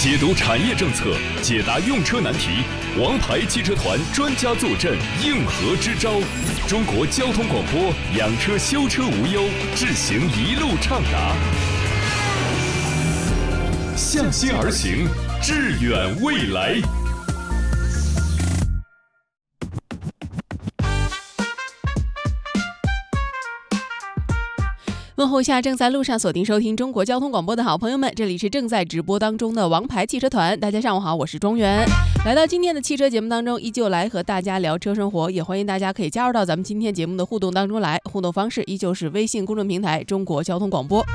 解读产业政策，解答用车难题，王牌汽车团专家坐镇，应和支招。中国交通广播，养车修车无忧，智行一路畅达。向心而行，致远未来。 问候一下正在路上锁定收听中国交通广播的好朋友们，这里是正在直播当中的王牌汽车团。大家上午好，我是庄园。来到今天的汽车节目当中，依旧来和大家聊车生活，也欢迎大家可以加入到咱们今天节目的互动当中来。互动方式依旧是微信公众平台中国交通广播。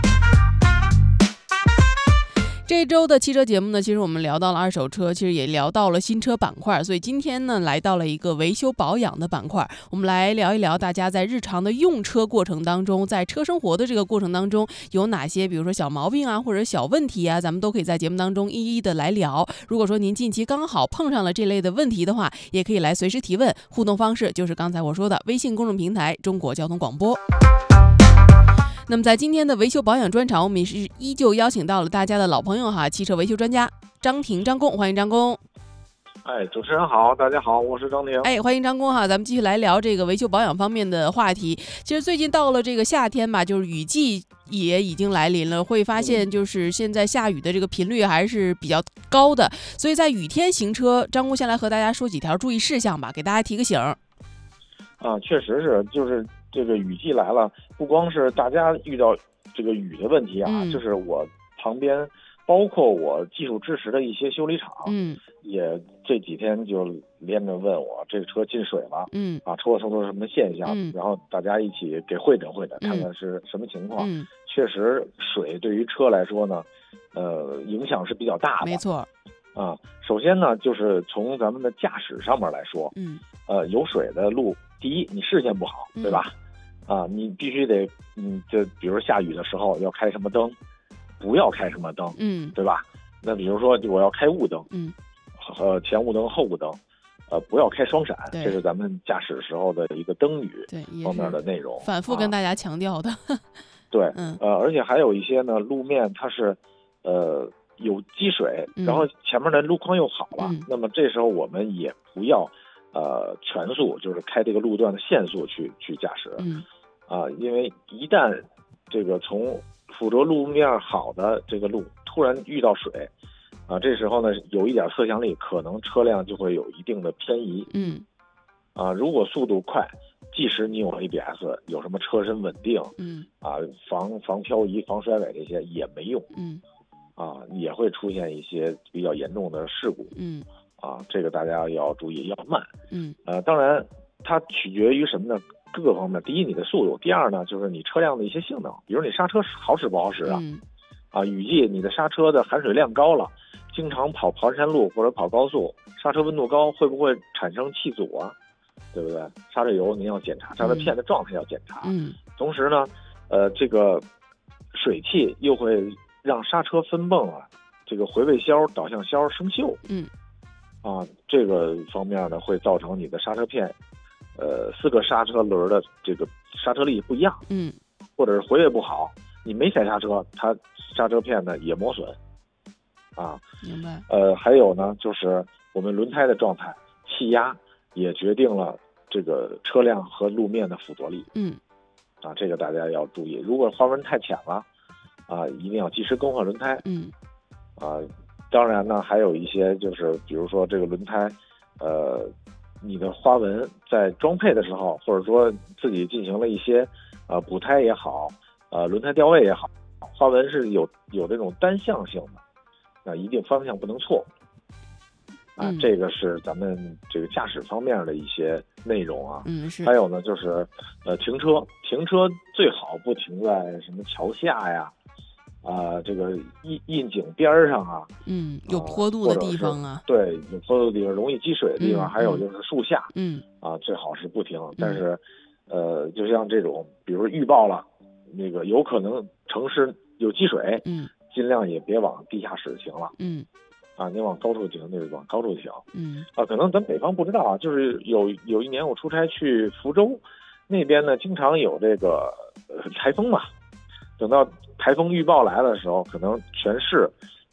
这周的汽车节目呢，其实我们聊到了二手车，其实也聊到了新车板块，所以今天呢来到了一个维修保养的板块，我们来聊一聊大家在日常的用车过程当中，在车生活的这个过程当中有哪些比如说小毛病啊或者小问题啊，咱们都可以在节目当中一一的来聊。如果说您近期刚好碰上了这类的问题的话，也可以来随时提问，互动方式就是刚才我说的微信公众平台中国交通广播。那么在今天的维修保养专场，我们也是依旧邀请到了大家的老朋友哈，汽车维修专家张婷张工，欢迎张工。 主持人好，大家好，我是张婷。 欢迎张工哈，咱们继续来聊这个维修保养方面的话题。其实最近到了这个夏天吧，就是雨季也已经来临了，会发现就是现在下雨的这个频率还是比较高的，所以在雨天行车，张工先来和大家说几条注意事项吧，给大家提个醒。 确实是，就是这个雨季来了，不光是大家遇到这个雨的问题啊，就是我旁边包括我技术支持的一些修理厂，也这几天就连着问我这个车进水了，出了什么现象，然后大家一起给会诊会诊，看看是什么情况。确实，水对于车来说呢，影响是比较大的。 没错。 首先呢，就是从咱们的驾驶上面来说，有水的路，第一，你视线不好，对吧？你必须得，就比如下雨的时候要开什么灯，不要开什么灯，对吧？那比如说我要开雾灯，前雾灯、后雾灯，不要开双闪，这是咱们驾驶时候的一个灯语方面的内容， 反复跟大家强调的。 对，而且还有一些呢，路面它是，有积水，然后前面的路况又好了，那么这时候我们也不要全速，就是开这个路段的限速去驾驶，因为一旦这个从附着路面好的这个路突然遇到水，这时候呢有一点侧向力，可能车辆就会有一定的偏移，如果速度快，即使你有 ABS， 有什么车身稳定，防漂移、防摔尾这些也没用，也会出现一些比较严重的事故，这个大家要注意，要慢，当然它取决于什么呢？各个方面，第一你的速度，第二呢就是你车辆的一些性能，比如你刹车好使不好使雨季你的刹车的含水量高了，经常跑盘山路或者跑高速，刹车温度高，会不会产生气阻啊？对不对？刹车油您要检查，刹车片的状态要检查，同时呢，这个水汽又会让刹车分泵这个回位销、导向销生锈，这个方面呢会造成你的刹车片，四个刹车轮的这个刹车力不一样，或者是回位不好，你没踩刹车，它刹车片呢也磨损， 明白。 还有呢就是我们轮胎的状态，气压也决定了这个车辆和路面的附着力，这个大家要注意，如果花纹太浅了，一定要及时更换轮胎，当然呢还有一些就是比如说这个轮胎，你的花纹在装配的时候，或者说自己进行了一些补胎也好，轮胎调位也好，花纹是有这种单向性的，一定方向不能错，这个是咱们这个驾驶方面的一些内容还有呢就是停车最好不停在什么桥下呀，这个窨井边上有坡度的地方对，有坡度的地方，容易积水的地方，还有就是树下，最好是不停。但是，就像这种，比如预报了，那个有可能城市有积水，尽量也别往地下室停了，你往高处停，就是往高处停，可能咱北方不知道就是有一年我出差去福州，那边呢经常有这个台风嘛，等到台风预报来的时候，可能全市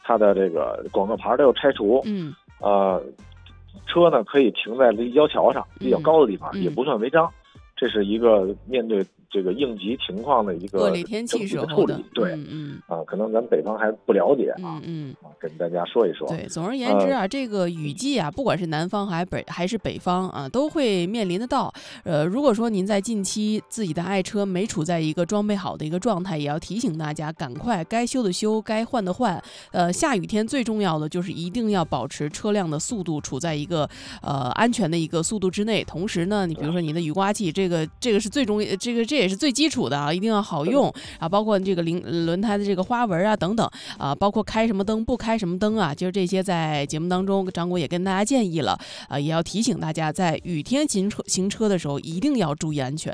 它的这个广告牌都要拆除，车呢可以停在立交桥上比较高的地方，也不算违章，这是一个面对这个应急情况的一个恶劣天气时候的对，可能咱北方还不了解跟大家说一说。 对，总而言之这个雨季不管是南方还是北方都会面临得到。如果说您在近期自己的爱车没处在一个装备好的一个状态，也要提醒大家赶快该修的修，该换的换。下雨天最重要的就是一定要保持车辆的速度处在一个安全的一个速度之内。同时呢，你比如说你的雨刮器，这个是最重要，这也是最基础的一定要好用包括这个轮胎的这个花纹等等包括开什么灯不开什么灯就是这些在节目当中张国也跟大家建议了也要提醒大家在雨天行车的时候一定要注意安全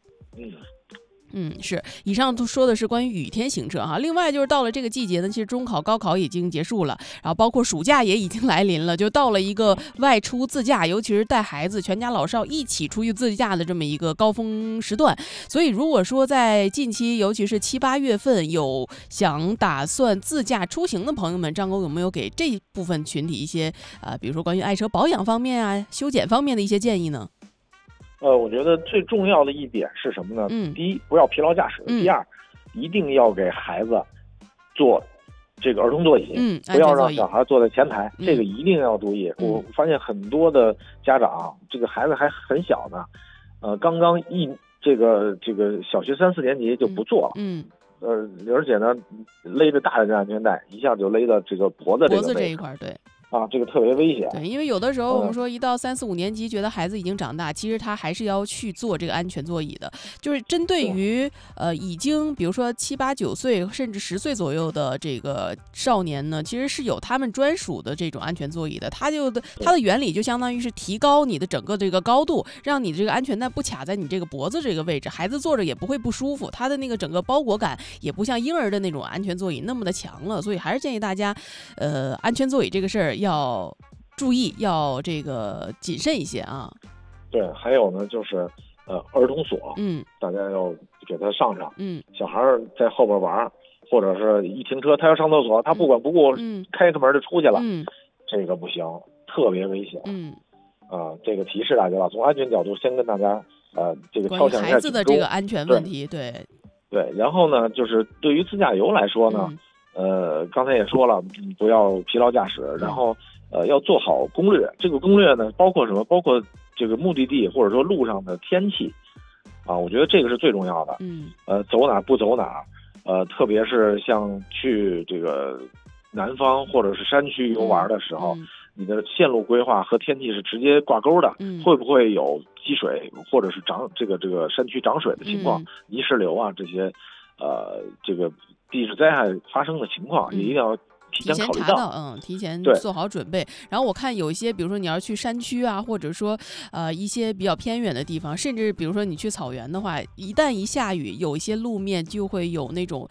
是，以上都说的是关于雨天行车另外就是到了这个季节呢，其实中考高考已经结束了，然后包括暑假也已经来临了，就到了一个外出自驾，尤其是带孩子全家老少一起出去自驾的这么一个高峰时段。所以如果说在近期尤其是7、8月份有打算自驾出行的朋友们，张狗有没有给这部分群体一些比如说关于爱车保养方面修剪方面的一些建议呢？ 我觉得最重要的一点是什么呢？第一，不要疲劳驾驶；第二，一定要给孩子做这个儿童座椅，不要让小孩坐在前排，这个一定要注意。我发现很多的家长，这个孩子还很小呢，刚刚这个小学3、4年级就不坐了，而且呢，勒着大人的安全带，一下就勒到这个脖子这一块，对。 这个特别危险。 对，因为有的时候我们说一到3、4、5年级，觉得孩子已经长大，其实他还是要去做这个安全座椅的。就是针对于已经比如说7、8、9岁甚至10岁左右的这个少年呢，其实是有他们专属的这种安全座椅的。它的原理就相当于是提高你的整个这个高度，让你这个安全带不卡在你这个脖子这个位置，孩子坐着也不会不舒服，它的那个整个包裹感也不像婴儿的那种安全座椅那么的强了。所以还是建议大家安全座椅这个事儿要注意，要这个谨慎一些对，还有呢就是儿童锁，大家要给他上，小孩在后边玩，或者是一停车他要上厕所，他不管不顾，开个门就出去了，这个不行，特别危险，这个提示大家了，从安全角度先跟大家这个敲响一下孩子的这个安全问题，对， 然后呢就是对于自驾游来说呢，刚才也说了，不要疲劳驾驶，然后要做好攻略。这个攻略呢，包括什么？包括这个目的地或者说路上的天气我觉得这个是最重要的。走哪不走哪，特别是像去这个南方或者是山区游玩的时候，你的线路规划和天气是直接挂钩的。会不会有积水或者是这个山区涨水的情况，泥石流这些这个地质灾害发生的情况，也一定要提前考虑到， 提前做好准备。然后我看有一些，比如说你要去山区或者说一些比较偏远的地方，甚至比如说你去草原的话，一旦一下雨，有一些路面就会有那种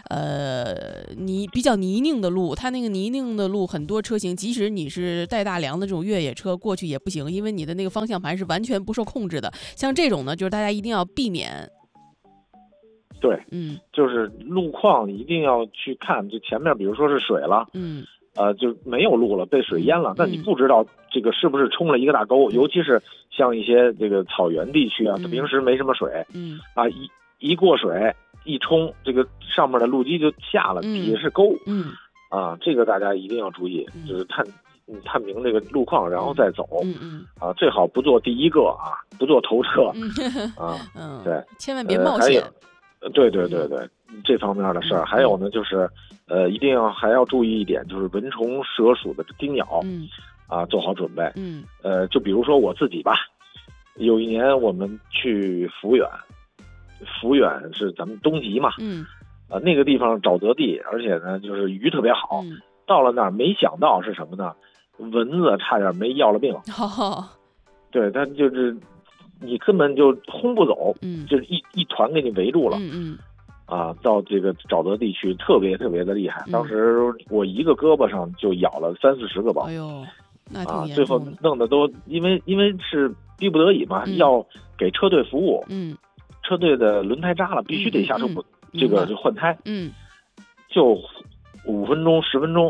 比较泥泞的路，它那个泥泞的路，很多车型即使你是带大梁的这种越野车过去也不行，因为你的那个方向盘是完全不受控制的。像这种呢，就是大家一定要避免。 对，就是路况一定要去看，就前面比如说是水了，就没有路了，被水淹了，那你不知道这个是不是冲了一个大沟，尤其是像一些这个草原地区它平时没什么水，一过水一冲，这个上面的路基就下了，底下是沟，这个大家一定要注意，就是探明这个路况，然后再走，最好不坐第一个不坐头车，对， 千万别冒险。 对，这方面的事儿，还有呢，就是一定还要注意一点，就是蚊虫、蛇鼠的叮咬，做好准备。就比如说我自己吧，有一年我们去抚远是咱们东极嘛，那个地方沼泽地，而且呢就是鱼特别好。到了那儿没想到是什么呢？蚊子差点没要了命。对，它就是你根本就轰不走，就是一团给你围住了，到这个沼泽地区特别特别的厉害。当时我一个胳膊上就咬了30、40个包， 哎呦，那挺严重的。 最后弄得都因为是逼不得已嘛，要给车队服务，车队的轮胎扎了，必须得下车这个就换胎，就5分钟10分钟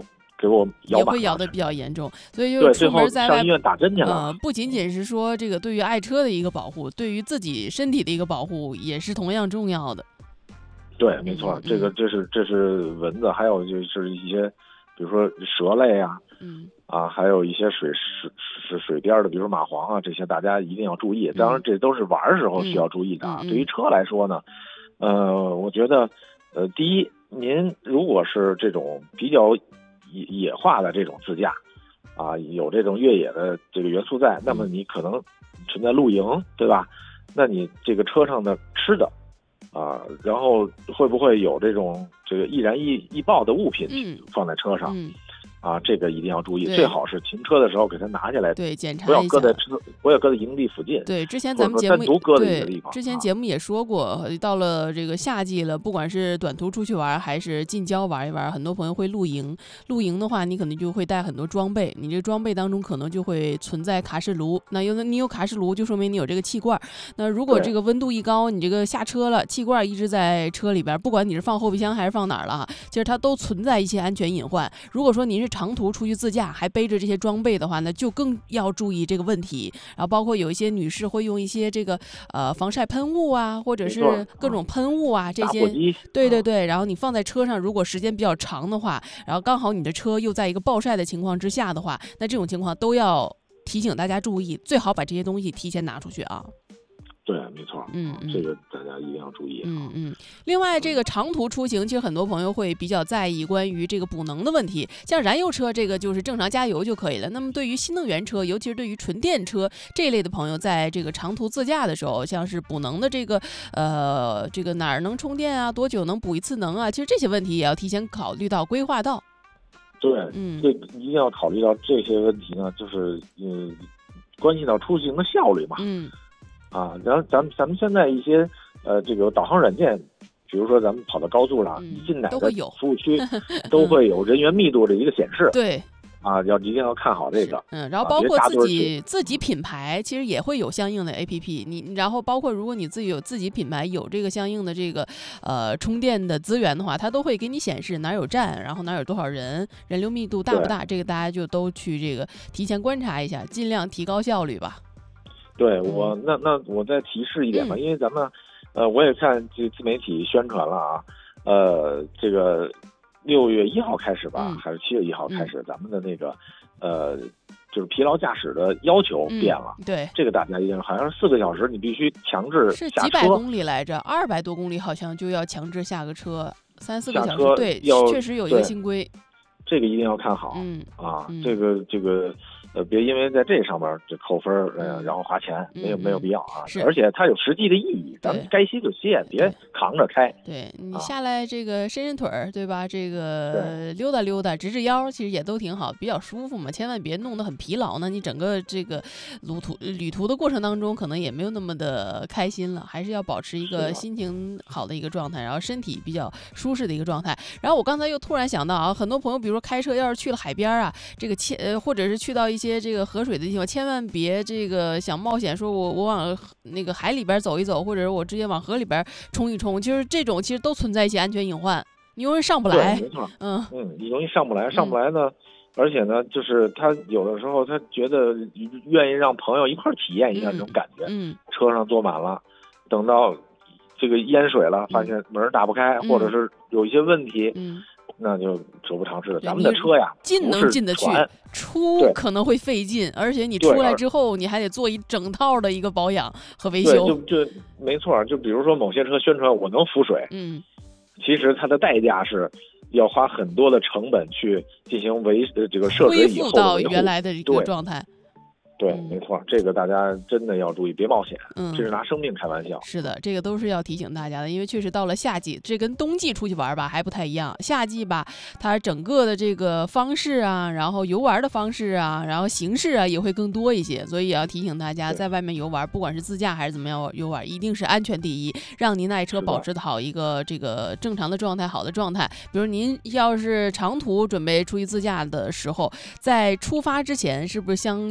给我咬也会咬得比较严重，所以就对， 出门在外上医院打针去了。 不仅仅是说这个对于爱车的一个保护，对于自己身体的一个保护也是同样重要的。 对，没错，这是蚊子，还有就是一些，比如说蛇类啊，还有一些水边的，比如说蚂蟥啊，这些大家一定要注意。当然，这都是玩时候需要注意的啊。对于车来说呢，我觉得，第一，您如果是这种比较野化的这种自驾，啊，有这种越野的这个元素在，那么你可能存在露营，对吧？那你这个车上的吃的。然后会不会有这个易燃易爆的物品放在车上？这个一定要注意，最好是停车的时候给它拿下来， 对，检查一下， 不要搁在营地附近。 对，之前咱们节目单独搁在一个地方。 之前节目也说过，到了这个夏季了，不管是短途出去玩还是近郊玩一玩，很多朋友会露营。露营的话，你可能就会带很多装备，你这装备当中可能就会存在卡式炉。那你有卡式炉，就说明你有这个气罐。那如果这个温度一高，你这个下车了，气罐一直在车里边，不管你是放后备箱还是放哪儿了，其实它都存在一些安全隐患。如果说您是长途出去自驾还背着这些装备的话呢，就更要注意这个问题。然后包括有一些女士会用一些这个防晒喷雾啊，或者是各种喷雾啊，这些对，然后你放在车上，如果时间比较长的话，然后刚好你的车又在一个暴晒的情况之下的话，那这种情况都要提醒大家注意，最好把这些东西提前拿出去啊。 对，没错，这个大家一定要注意。 另外，这个长途出行，其实很多朋友会比较在意关于这个补能的问题。像燃油车，这个就是正常加油就可以了。那么，对于新能源车，尤其是对于纯电车这一类的朋友，在这个长途自驾的时候，像是补能的这个哪儿能充电啊，多久能补一次能啊，其实这些问题也要提前考虑到、规划到。 对，这一定要考虑到这些问题呢，就是关系到出行的效率嘛。然后咱们现在一些这个导航软件，比如说咱们跑到高速上，一进哪个服务区都会有人员密度的一个显示。 对。 一定要看好这个。 然后包括自己品牌，其实也会有相应的 APP。然后包括如果你自己有自己品牌，有这个相应的这个充电的资源的话，它都会给你显示哪有站，然后哪有多少人，人流密度大不大，这个大家就都去这个提前观察一下，尽量提高效率吧。 对，那我再提示一点吧，因为咱们我也看这自媒体宣传了啊，这个6月1号开始吧，还是7月1号开始，咱们的那个就是疲劳驾驶的要求变了。 对， 这个大家一定好像是4个小时，你必须强制下车。 是几百公里来着，200多公里好像就要强制下个车，3、4个小时。对，确实有一个新规。 这个一定要看好。这个。别因为在这上面就扣分然后花钱，没有必要啊。而且它有实际的意义，咱们该歇就歇，别扛着开。 对，你下来这个伸腿儿，对吧？这个溜达溜达，直腰，其实也都挺好，比较舒服嘛。千万别弄得很疲劳呢，你整个这个旅途的过程当中，可能也没有那么的开心了，还是要保持一个心情好的一个状态，然后身体比较舒适的一个状态。然后我刚才又突然想到啊，很多朋友比如说开车要是去了海边啊，这个或者是去到一些这个河水的地方，千万别这个想冒险，说我往那个海里边走一走，或者是我直接往河里边冲一冲，就是这种其实都存在一些安全隐患，你容易上不来。 没错，你容易上不来呢，而且呢，就是他有的时候他觉得愿意让朋友一块体验一下这种感觉，车上坐满了，等到这个淹水了，发现门打不开，或者是有一些问题，那就得不偿失了。咱们的车呀， 进能进得去，出可能会费劲，而且你出来之后，你还得做一整套的一个保养和维修。 对，没错。就比如说某些车宣传我能浮水，其实它的代价是要花很多的成本去进行这个涉水以后的维护， 恢复到原来的一个状态。 对，没错，这个大家真的要注意，别冒险，这是拿生命开玩笑。 是的，这个都是要提醒大家的，因为确实到了夏季，这跟冬季出去玩吧还不太一样。夏季吧，它整个的这个方式啊，然后游玩的方式啊，然后形式啊也会更多一些，所以也要提醒大家，在外面游玩，不管是自驾还是怎么样游玩，一定是安全第一，让您爱车保持好一个这个正常的状态，好的状态。比如您要是长途准备出去自驾的时候，在出发之前，是不是相应的这个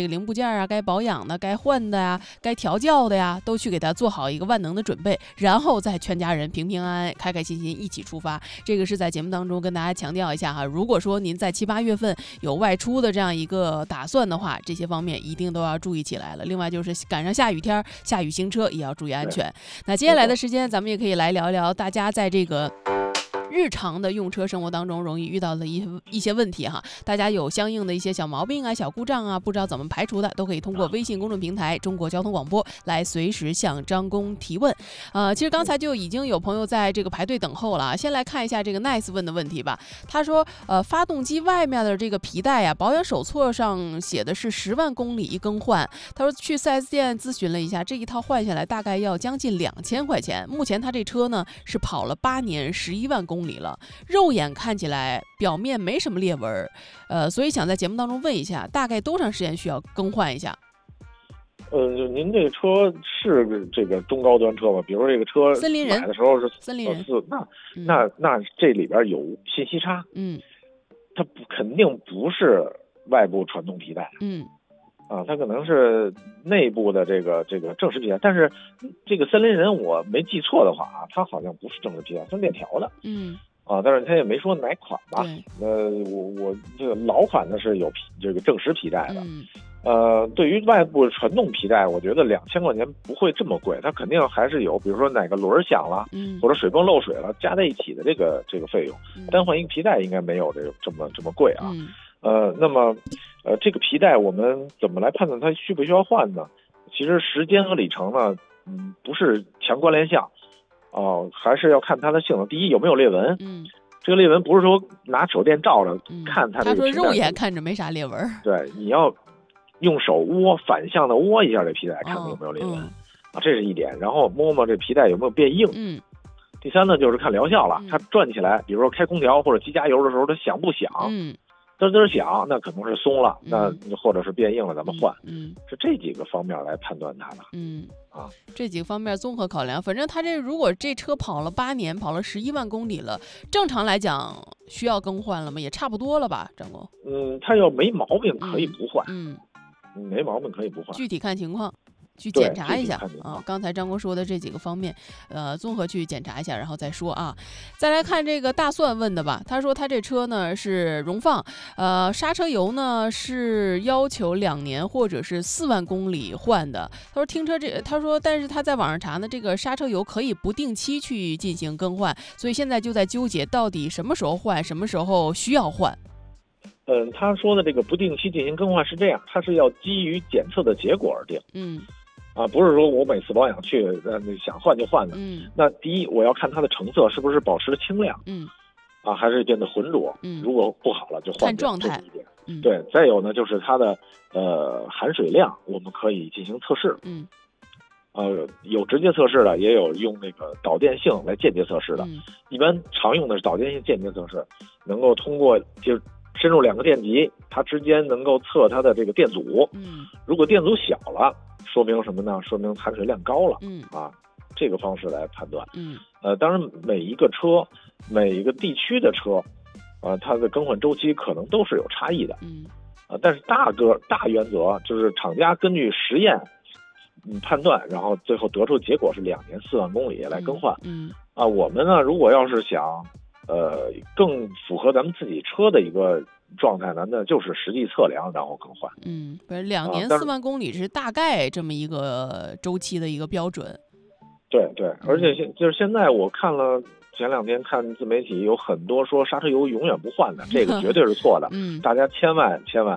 零部件啊，该保养的、该换的呀、该调教的呀，都去给它做好一个万能的准备，然后再全家人平平安安、开开心心一起出发。这个是在节目当中跟大家强调一下哈。如果说您在7、8月份有外出的这样一个打算的话，这些方面一定都要注意起来了。另外就是赶上下雨天、下雨行车也要注意安全。那接下来的时间，咱们也可以来聊一聊大家在这个日常的用车生活当中容易遇到的一些问题哈，大家有相应的一些小毛病啊、小故障啊，不知道怎么排除的，都可以通过微信公众平台中国交通广播来随时向张工提问。其实刚才就已经有朋友在这个排队等候了，先来看一下这个 Nice 问的问题吧。他说，发动机外面的这个皮带啊，保养手册上写的是10万公里一更换。他说去 4S 店咨询了一下，这一套换下来大概要将近2000块钱。目前他这车呢是跑了8年11万公里了，肉眼看起来表面没什么裂纹，所以想在节目当中问一下，大概多长时间需要更换一下？ 您这个车是这个中高端车吗？比如说这个车森林人买的时候是森林人， 那这里边有信息差，它肯定不是外部传动皮带，它可能是内部的这个正式皮带，但是这个森林人我没记错的话啊，它好像不是正式皮带，它是链条的，但是他也没说哪款吧？我这个老款的是有这个正时皮带的，对于外部传动皮带，我觉得2000块钱不会这么贵，它肯定还是有，比如说哪个轮响了，或者水泵漏水了，加在一起的这个费用，单换一个皮带应该没有这么贵啊。那么这个皮带我们怎么来判断它需不需要换呢？其实时间和里程呢，不是强关联项，还是要看它的性能。第一，有没有裂纹？这个裂纹不是说拿手电照着看它这个皮带。 他说肉眼看着没啥裂纹。 对，你要用手握反向的握一下这皮带，看看有没有裂纹这是一点。然后摸摸这皮带有没有变硬。第三呢，就是看疗效了，它转起来，比如说开空调或者急加油的时候，它响不响？滋滋响，那可能是松了，那或者是变硬了，咱们换。是这几个方面来判断它的。 这几个方面综合考量。反正他如果这车跑了8年，跑了11万公里了，正常来讲需要更换了吗？也差不多了吧，张工？ 他要没毛病可以不换。没毛病可以不换。 具体看情况。去检查一下啊，刚才张工说的这几个方面，综合去检查一下，然后再说啊。再来看这个大蒜问的吧，他说他这车呢是荣放，刹车油呢是要求2年或者是4万公里换的。他说他说但是他在网上查呢，这个刹车油可以不定期去进行更换，所以现在就在纠结到底什么时候换，什么时候需要换。 他说的这个不定期进行更换是这样，它是要基于检测的结果而定。不是说我每次保养去想换就换的。那第一，我要看它的成色是不是保持清亮，还是变得浑浊。如果不好了就换掉， 看状态。 对，再有呢就是它的含水量，我们可以进行测试。有直接测试的，也有用那个导电性来间接测试的。一般常用的是导电性间接测试，能够通过就深入2个电极，它之间能够测它的这个电阻。如果电阻小了，说明什么呢？说明含水量高了。这个方式来判断。当然每一个车、每一个地区的车，它的更换周期可能都是有差异的。但是大原则就是厂家根据实验判断，然后最后得出结果是2年4万公里来更换。我们呢，如果要是想更符合咱们自己车的一个状态呢，那就是实际测量然后更换。 不是2年4万公里是大概这么一个周期的一个标准。 对，而且就是现在我看了前2天看自媒体，有很多说刹车油永远不换的，这个绝对是错的。大家千万